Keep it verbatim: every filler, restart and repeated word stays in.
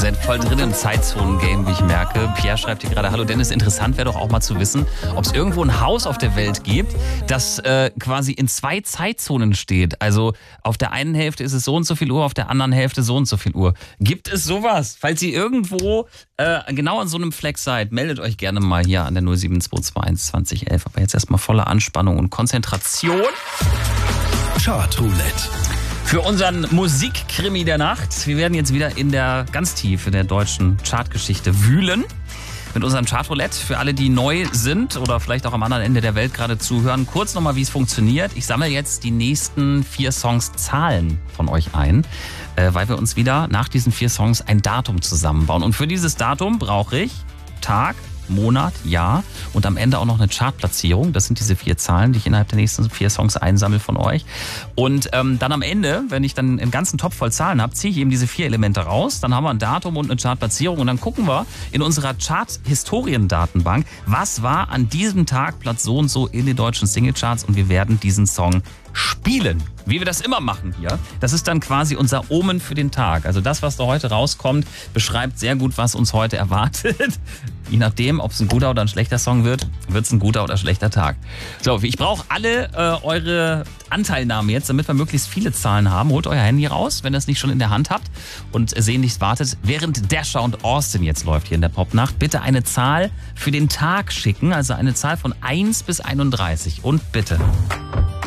seid voll drin im Zeitzonen-Game, wie ich merke. Pierre schreibt hier gerade, hallo Dennis, interessant wäre doch auch mal zu wissen, ob es irgendwo ein Haus auf der Welt gibt, das äh, quasi in zwei Zeitzonen steht. Also auf der einen Hälfte ist es so und so viel Uhr, auf der anderen Hälfte so und so viel Uhr. Gibt es sowas? Falls ihr irgendwo äh, genau an so einem Fleck seid, meldet euch gerne mal hier an der null sieben zwei zwei eins zwanzig elf. Aber jetzt erstmal voller Anspannung und Konzentration. Chartroulette. Für unseren Musikkrimi der Nacht. Wir werden jetzt wieder in der ganz tief in der deutschen Chartgeschichte wühlen. Mit unserem Chartroulette. Für alle, die neu sind oder vielleicht auch am anderen Ende der Welt gerade zuhören, kurz nochmal, wie es funktioniert. Ich sammle jetzt die nächsten vier Songs Zahlen von euch ein, äh, weil wir uns wieder nach diesen vier Songs ein Datum zusammenbauen. Und für dieses Datum brauche ich Tag, Monat, Jahr und am Ende auch noch eine Chartplatzierung. Das sind diese vier Zahlen, die ich innerhalb der nächsten vier Songs einsammle von euch. Und ähm, dann am Ende, wenn ich dann einen ganzen Topf voll Zahlen habe, ziehe ich eben diese vier Elemente raus. Dann haben wir ein Datum und eine Chartplatzierung und dann gucken wir in unserer Chart-Historien-Datenbank, was war an diesem Tag Platz so und so in den deutschen Singlecharts und wir werden diesen Song spielen. Wie wir das immer machen hier. Das ist dann quasi unser Omen für den Tag. Also das, was da heute rauskommt, beschreibt sehr gut, was uns heute erwartet. Je nachdem, ob es ein guter oder ein schlechter Song wird, wird es ein guter oder schlechter Tag. So, ich brauche alle äh, eure Anteilnahme jetzt, damit wir möglichst viele Zahlen haben. Holt euer Handy raus, wenn ihr es nicht schon in der Hand habt und sehnlichst wartet. Während Dasher und Austin jetzt läuft hier in der Popnacht, bitte eine Zahl für den Tag schicken. Also eine Zahl von eins bis einunddreißig. Und bitte